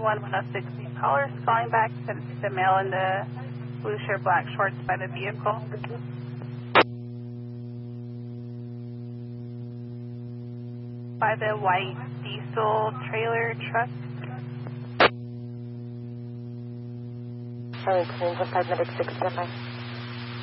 106. Callers calling back to the male in the blue shirt, black shorts by the vehicle. By the white diesel trailer truck. Sorry, 5 medic 6 standby.